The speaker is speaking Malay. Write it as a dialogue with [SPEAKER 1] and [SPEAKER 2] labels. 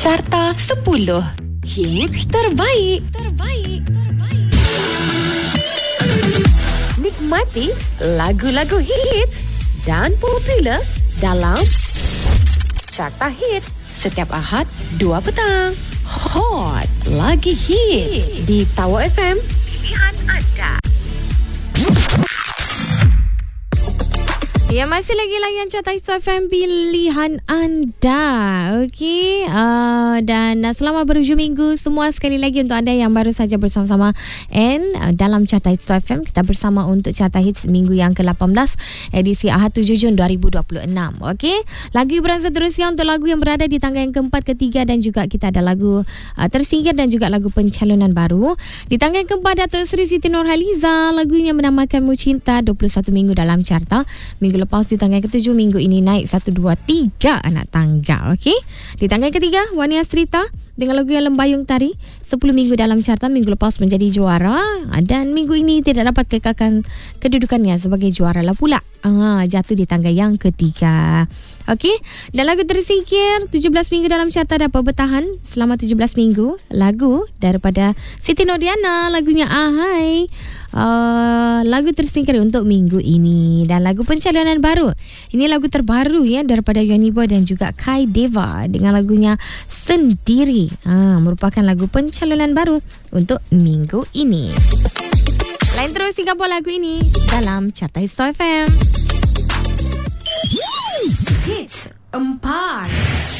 [SPEAKER 1] Carta 10 Hits terbaik. Nikmati lagu-lagu hits dan popular dalam Carta Hits setiap Ahad 2 petang. Hot lagi hit di Tower FM. Pilihan anda.
[SPEAKER 2] Ya, masih lagi layan Carta Hits FM pilihan anda. Okey, dan selamat berhujung minggu semua. Sekali lagi untuk anda yang baru saja bersama-sama dalam Carta Hits FM, kita bersama untuk Carta Hits minggu yang ke-18 edisi Ahad 7 Jun 2026. Okey, lagu hiburan seterusnya untuk lagu yang berada di tangga yang keempat, ketiga dan juga kita ada lagu tersingkir dan juga lagu pencalonan baru. Di tangga yang keempat, Datuk Seri Siti Nurhaliza, lagunya menamakan Mu Cinta, 21 minggu dalam carta. Minggu lepas di tangga ke-7, minggu ini naik 1, 2, 3 anak tangga. Okey. Di tangga ketiga, Wani Asrita dengan lagu yang Lembayung Tari, 10 minggu dalam carta. Minggu lepas menjadi juara dan minggu ini tidak dapat kekalkan kedudukannya sebagai juara lah pula. Jatuh di tangga yang ketiga. Okey, dan lagu tersingkir 17 minggu dalam carta dapat bertahan selama 17 minggu. Lagu daripada Siti Nurdiana, lagunya Ahai. Lagu tersingkir untuk minggu ini. Dan lagu pencalonan baru, ini lagu terbaru ya daripada Yoni Boy dan juga Kai Deva dengan lagunya Sendiri. Merupakan lagu pencalonan baru untuk minggu ini. Lain terus Singapura lagu ini dalam Carta Hits FM. Hits 4.